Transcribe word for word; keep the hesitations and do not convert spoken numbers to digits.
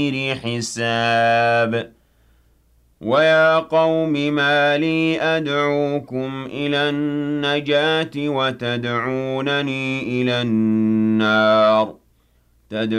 حساب ويا قوم ما لي أدعوكم إلى النجاة وتدعونني إلى النار